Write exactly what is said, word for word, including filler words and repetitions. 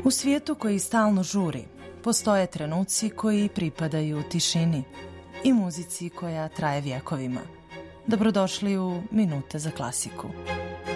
U svijetu koji stalno žuri, postoje trenuci koji pripadaju tišini i muzici koja traje vjekovima. Dobrodošli u Minute za klasiku.